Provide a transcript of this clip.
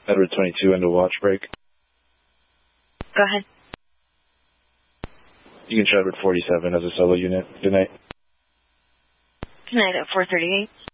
Edward 22 into watch break. Go ahead. You can try Edward 47 as a solo unit. Good night. Good night at 438.